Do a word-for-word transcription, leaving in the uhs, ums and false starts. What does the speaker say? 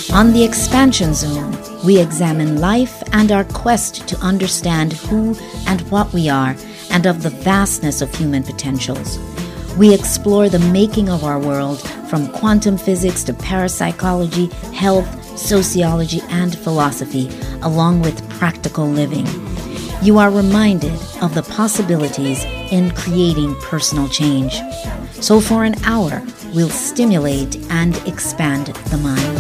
On the Expansion Zone, we examine life and our quest to understand who and what we are and of the vastness of human potentials. We explore the making of our world from quantum physics to parapsychology, health, sociology, and philosophy, along with practical living. You are reminded of the possibilities in creating personal change. So for an hour, we'll stimulate and expand the mind.